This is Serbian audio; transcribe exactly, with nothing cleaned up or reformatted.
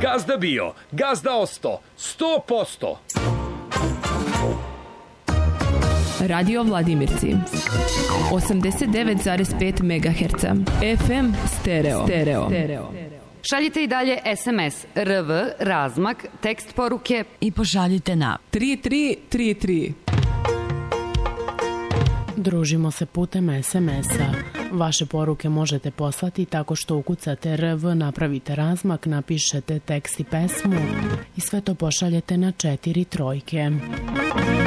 Gazda bio, gazda osto, sto posto. Radio Vladimirci osamdeset devet zarez pet megaherca F M stereo. Stereo. Stereo. Šaljite i dalje es em es R V, razmak, tekst poruke i pošaljite na tri tri tri tri. Družimo se putem es em es-a. Vaše poruke možete poslati tako što ukucate R V, napravite razmak, napišete tekst i pesmu i sve to pošaljete na četiri trojke.